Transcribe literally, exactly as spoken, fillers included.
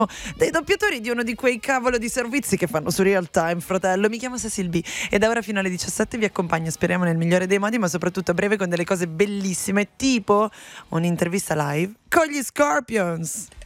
dei doppiatori di uno di quei cavolo di servizi che fanno su Real Time, fratello. Mi chiamo Cecil B e da ora fino alle diciassette vi accompagno, speriamo nel migliore dei modi, ma soprattutto a breve con delle cose bellissime, tipo un'intervista live con gli Scorpions.